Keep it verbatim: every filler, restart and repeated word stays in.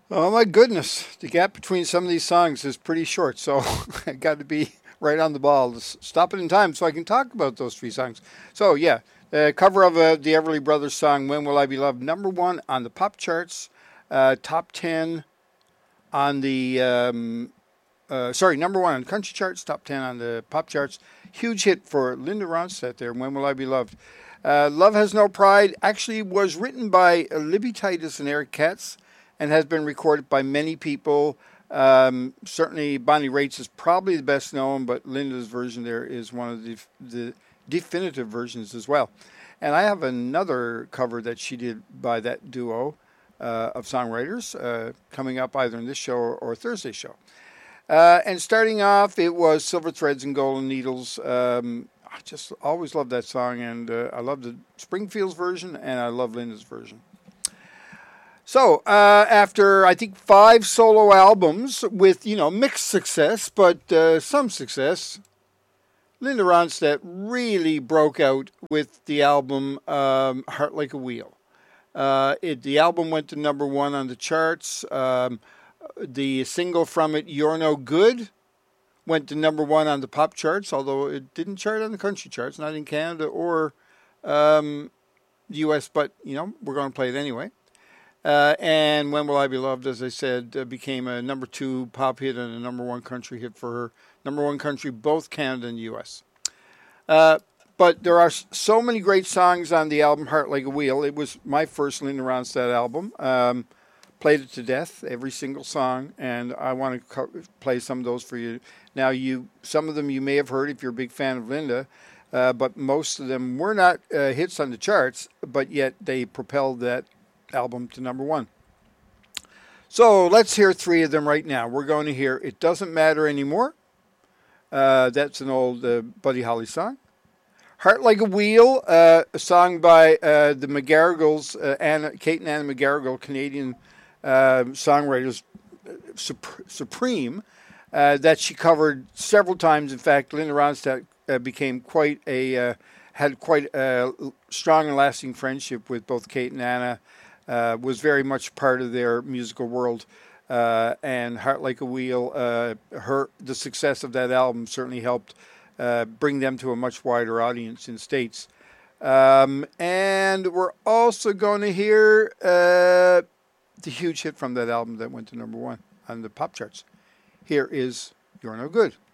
Oh my goodness, the gap between some of these songs is pretty short, so I got to be right on the ball to stop it in time so I can talk about those three songs. So yeah, the cover of uh, the Everly Brothers song "When Will I Be Loved," number one on the pop charts, uh, top ten on the um, uh, sorry, number one on the country charts, top ten on the pop charts. Huge hit for Linda Ronstadt there. "When Will I Be Loved." Uh, "Love Has No Pride" actually was written by uh, Libby Titus and Eric Katz, and has been recorded by many people. Um, certainly, Bonnie Raitt is probably the best known, but Linda's version there is one of the, the definitive versions as well. And I have another cover that she did by that duo uh, of songwriters uh, coming up either in this show or, or Thursday's show. Uh, and starting off, it was Silver Threads and Golden Needles. Um, I just always loved that song, and uh, I love the Springfield's version, and I love Linda's version. So, uh, after, I think, five solo albums with, you know, mixed success, but uh, some success, Linda Ronstadt really broke out with the album um, Heart Like a Wheel. Uh, it, the album went to number one on the charts. Um, the single from it, You're No Good, went to number one on the pop charts, although it didn't chart on the country charts, not in Canada or um, the U S, but, you know, we're going to play it anyway. Uh, and When Will I Be Loved, as I said, uh, became a number two pop hit and a number one country hit for her. Number one country, both Canada and U S. Uh, but there are so many great songs on the album Heart Like a Wheel. It was my first Linda Ronstadt album. Um, played it to death, every single song, and I want to co- play some of those for you. Now, you some of them you may have heard if you're a big fan of Linda, uh, but most of them were not uh, hits on the charts, but yet they propelled that album to number one. So let's hear three of them right now. We're going to hear It Doesn't Matter Anymore. Uh, that's an old uh, Buddy Holly song. Heart Like a Wheel, uh, a song by uh, the McGarrigles, uh, Anna, Kate and Anna McGarrigle, Canadian uh, songwriters, uh, sup- supreme, uh, that she covered several times. In fact, Linda Ronstadt uh, became quite a, uh, had quite a strong and lasting friendship with both Kate and Anna. Uh, was very much part of their musical world, uh, and Heart Like a Wheel, uh, her the success of that album certainly helped uh, bring them to a much wider audience in the States. Um, and we're also going to hear uh, the huge hit from that album that went to number one on the pop charts. Here is You're No Good.